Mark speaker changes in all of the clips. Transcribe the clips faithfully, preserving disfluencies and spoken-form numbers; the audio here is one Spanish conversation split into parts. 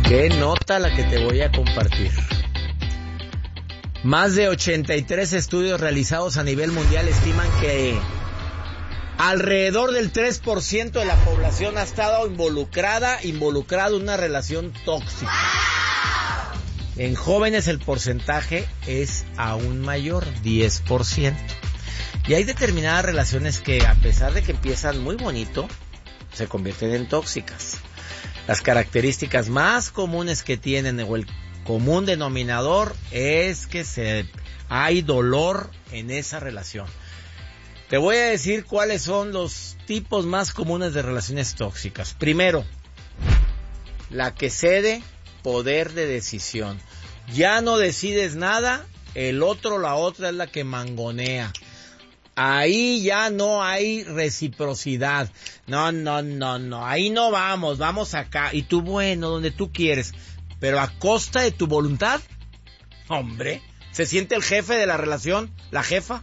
Speaker 1: Qué nota la que te voy a compartir. Más de ochenta y tres estudios realizados a nivel mundial estiman que alrededor del tres por ciento de la población ha estado involucrada, involucrado en una relación tóxica. En jóvenes el porcentaje es aún mayor, diez por ciento. Y hay determinadas relaciones que, a pesar de que empiezan muy bonito, se convierten en tóxicas. Las características más comunes que tienen, o el común denominador, es que se, hay dolor en esa relación. Te voy a decir cuáles son los tipos más comunes de relaciones tóxicas. Primero, la que cede poder de decisión. Ya no decides nada, el otro, la otra es la que mangonea. Ahí ya no hay reciprocidad. No, no, no, no. Ahí no vamos, vamos acá. Y tú, bueno, donde tú quieres. Pero a costa de tu voluntad. Hombre, ¿se siente el jefe de la relación? ¿La jefa?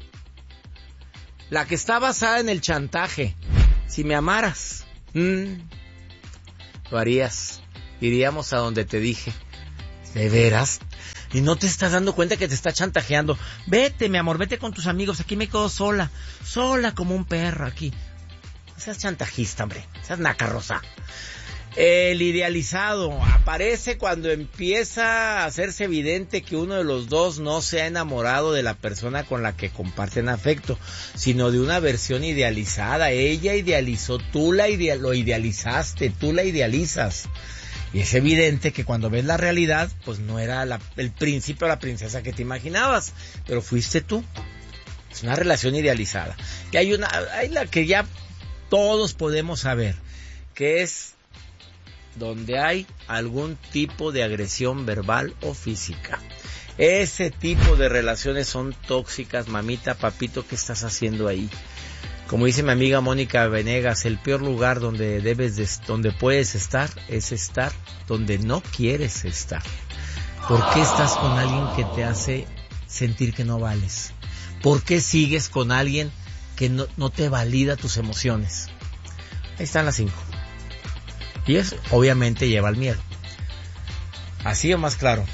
Speaker 1: La que está basada en el chantaje. Si me amaras, mmm, lo harías. Iríamos a donde te dije. ¿De veras? Y no te estás dando cuenta que te está chantajeando. Vete, mi amor, vete con tus amigos. Aquí me quedo sola. Sola como un perro aquí. No seas chantajista, hombre. Seas nacarrosa. El idealizado aparece cuando empieza a hacerse evidente que uno de los dos no se ha enamorado de la persona con la que comparten afecto, sino de una versión idealizada. Ella idealizó, tú la ide- lo idealizaste, tú la idealizas. Y es evidente que cuando ves la realidad, pues no era la, el príncipe o la princesa que te imaginabas, pero fuiste tú. Es una relación idealizada. Y hay una, hay la que ya todos podemos saber, que es donde hay algún tipo de agresión verbal o física. Ese tipo de relaciones son tóxicas, mamita, papito, ¿qué estás haciendo ahí? Como dice mi amiga Mónica Venegas, el peor lugar donde debes de, donde puedes estar es estar donde no quieres estar. ¿Por qué estás con alguien que te hace sentir que no vales? ¿Por qué sigues con alguien que no, no te valida tus emociones? Ahí están las cinco. Y eso obviamente lleva al miedo. Así o más claro.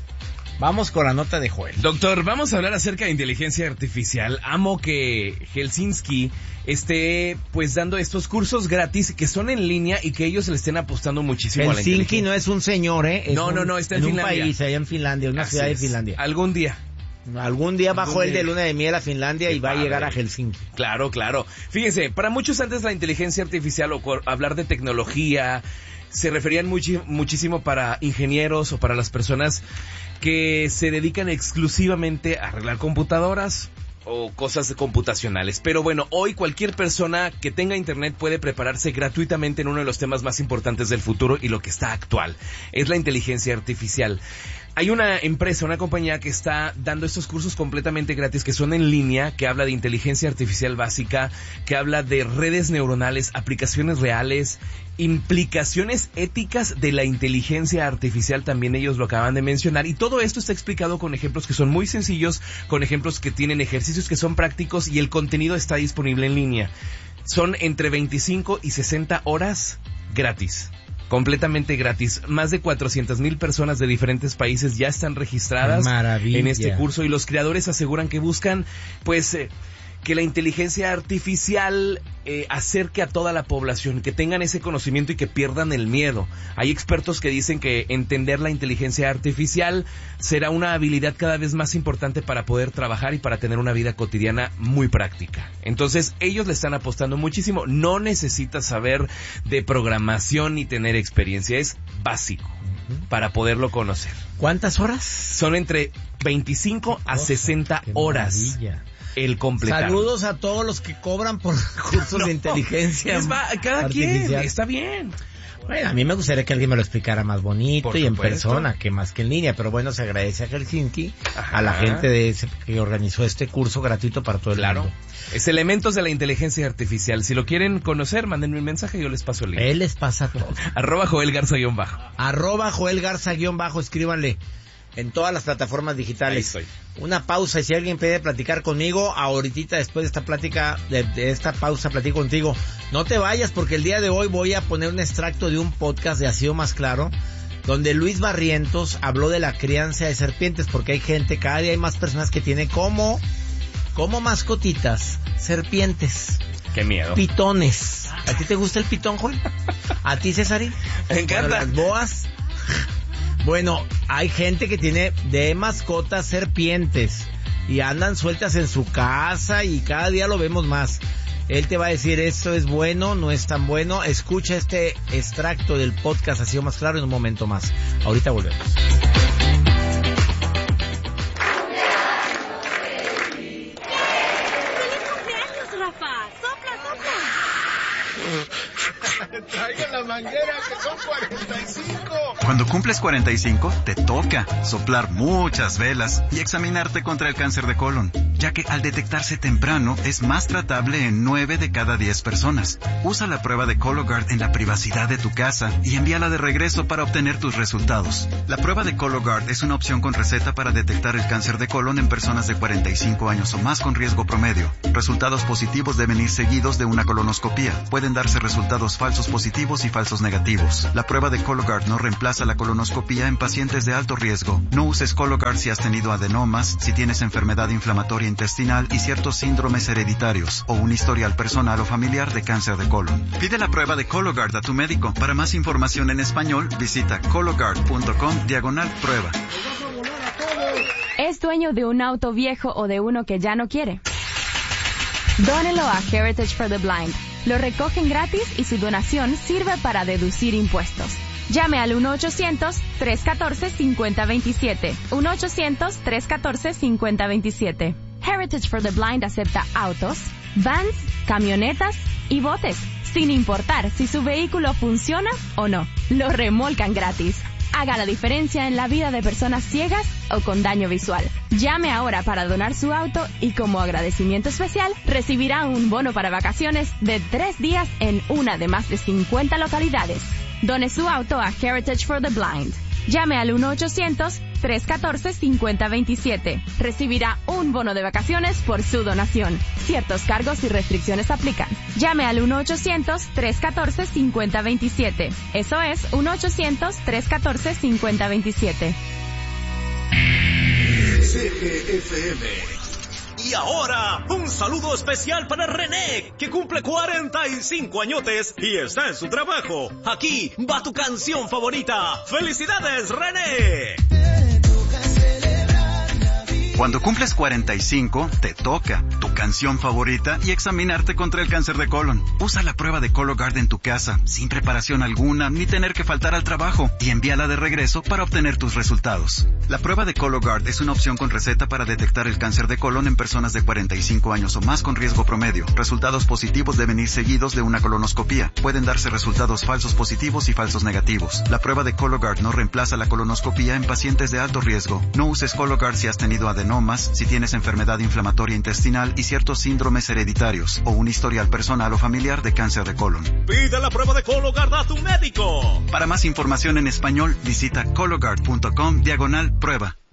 Speaker 1: Vamos con la nota de Joel.
Speaker 2: Doctor, vamos a hablar acerca de inteligencia artificial. Amo que Helsinki esté pues dando estos cursos gratis que son en línea y que ellos le estén apostando muchísimo a la inteligencia.
Speaker 1: Helsinki no es un señor, ¿eh? Es
Speaker 2: no,
Speaker 1: un,
Speaker 2: no, no, está en,
Speaker 1: en
Speaker 2: Finlandia.
Speaker 1: un país, allá en Finlandia, una
Speaker 2: Así
Speaker 1: ciudad
Speaker 2: es.
Speaker 1: de Finlandia.
Speaker 2: Algún día.
Speaker 1: Algún día bajó él de luna de miel a Finlandia y va
Speaker 2: padre.
Speaker 1: a llegar a Helsinki.
Speaker 2: Claro, claro. Fíjense, para muchos antes la inteligencia artificial o hablar de tecnología se referían muchi- muchísimo para ingenieros o para las personas que se dedican exclusivamente a arreglar computadoras o cosas computacionales. Pero bueno, hoy cualquier persona que tenga internet puede prepararse gratuitamente en uno de los temas más importantes del futuro y lo que está actual. Es la inteligencia artificial. Hay una empresa, una compañía que está dando estos cursos completamente gratis que son en línea, que habla de inteligencia artificial básica, que habla de redes neuronales, aplicaciones reales, implicaciones éticas de la inteligencia artificial, también ellos lo acaban de mencionar, y todo esto está explicado con ejemplos que son muy sencillos, con ejemplos que tienen ejercicios que son prácticos y el contenido está disponible en línea. Son entre veinticinco y sesenta horas gratis. Completamente gratis. Más de cuatrocientas mil personas de diferentes países ya están registradas
Speaker 1: Maravilla.
Speaker 2: en este curso y los creadores aseguran que buscan pues eh, que la inteligencia artificial eh, acerque a toda la población, que tengan ese conocimiento y que pierdan el miedo. Hay expertos que dicen que entender la inteligencia artificial será una habilidad cada vez más importante para poder trabajar y para tener una vida cotidiana muy práctica. Entonces ellos le están apostando muchísimo. No necesitas saber de programación ni tener experiencia, es básico uh-huh. para poderlo conocer.
Speaker 1: ¿Cuántas horas?
Speaker 2: Son entre veinticinco a sesenta horas.
Speaker 1: Maravilla.
Speaker 2: El completar.
Speaker 1: Saludos a todos los que cobran por cursos no, de inteligencia
Speaker 2: es va, cada artificial. Quien, está bien.
Speaker 1: Bueno, a mí me gustaría que alguien me lo explicara más bonito por y supuesto. En persona, que más que en línea, pero bueno, se agradece a Helsinki, Ajá. a la gente de ese que organizó este curso gratuito para todo el
Speaker 2: claro.
Speaker 1: mundo.
Speaker 2: Es elementos de la inteligencia artificial. Si lo quieren conocer, mándenme un mensaje y yo les paso el link.
Speaker 1: Él les pasa todo.
Speaker 2: Arroba Joel Garza guión bajo.
Speaker 1: Arroba Joel Garza guión bajo, escríbanle. En todas las plataformas digitales. Una pausa y si alguien pide platicar conmigo, ahorita después de esta plática, de, de esta pausa platico contigo. No te vayas porque el día de hoy voy a poner un extracto de un podcast de Así o Más Claro, donde Luis Barrientos habló de la crianza de serpientes, porque hay gente, cada día hay más personas que tienen como, como mascotitas serpientes.
Speaker 2: Qué miedo.
Speaker 1: Pitones. ¿A ti te gusta el pitón, Joel? ¿A ti, César?
Speaker 2: Me encanta.
Speaker 1: Bueno, las boas. Bueno, hay gente que tiene de mascotas serpientes y andan sueltas en su casa y cada día lo vemos más. Él te va a decir, esto es bueno, no es tan bueno. Escucha este extracto del podcast, ha sido más claro, en un momento más. Ahorita volvemos.
Speaker 3: ¡Feliz cumpleaños, Rafa! ¡Sopla, sopla!
Speaker 4: Traigan la manguera, que son cuarenta y cinco.
Speaker 5: Cuando cumples cuarenta y cinco, te toca soplar muchas velas y examinarte contra el cáncer de colon, ya que al detectarse temprano es más tratable en nueve de cada diez personas. Usa la prueba de Cologuard en la privacidad de tu casa y envíala de regreso para obtener tus resultados. La prueba de Cologuard es una opción con receta para detectar el cáncer de colon en personas de cuarenta y cinco años o más con riesgo promedio. Resultados positivos deben ir seguidos de una colonoscopía. Pueden darse resultados falsos positivos y falsos negativos. La prueba de Cologuard no reemplaza la colonoscopía en pacientes de alto riesgo. No uses Cologuard si has tenido adenomas, si tienes enfermedad inflamatoria intestinal y ciertos síndromes hereditarios o un historial personal o familiar de cáncer de colon. Pide la prueba de Cologuard a tu médico. Para más información en español, visita cologuard.com diagonal prueba.
Speaker 6: ¿Es dueño de un auto viejo o de uno que ya no quiere? Dónelo a Heritage for the Blind. Lo recogen gratis y su donación sirve para deducir impuestos. Llame al uno ochocientos, tres uno cuatro, cinco cero dos siete. uno ochocientos, tres uno cuatro, cinco cero dos siete. Heritage for the Blind acepta autos, vans, camionetas y botes, sin importar si su vehículo funciona o no. Lo remolcan gratis. Haga la diferencia en la vida de personas ciegas o con daño visual. Llame ahora para donar su auto y como agradecimiento especial recibirá un bono para vacaciones de tres días en una de más de cincuenta localidades. Done su auto a Heritage for the Blind. Llame al uno ochocientos, tres uno cuatro, cinco cero dos siete. Recibirá un bono de vacaciones por su donación. Ciertos cargos y restricciones aplican. Llame al uno ochocientos, tres uno cuatro, cinco cero dos siete. Eso es uno ochocientos, tres uno cuatro, cinco cero dos siete.
Speaker 7: C G F M. Y ahora, un saludo especial para René, que cumple cuarenta y cinco añotes y está en su trabajo. Aquí va tu canción favorita. ¡Felicidades, René!
Speaker 5: Cuando cumples cuarenta y cinco, te toca tu canción favorita y examinarte contra el cáncer de colon. Usa la prueba de Cologuard en tu casa, sin preparación alguna, ni tener que faltar al trabajo, y envíala de regreso para obtener tus resultados. La prueba de Cologuard es una opción con receta para detectar el cáncer de colon en personas de cuarenta y cinco años o más con riesgo promedio. Resultados positivos deben ir seguidos de una colonoscopía. Pueden darse resultados falsos positivos y falsos negativos. La prueba de Cologuard no reemplaza la colonoscopía en pacientes de alto riesgo. No uses Cologuard si has tenido adenomas, si tienes enfermedad inflamatoria intestinal y ciertos síndromes hereditarios o un historial personal o familiar de cáncer de colon.
Speaker 7: Pide la prueba de Cologuard a tu médico.
Speaker 5: Para más información en español, visita cologuard.com diagonal prueba.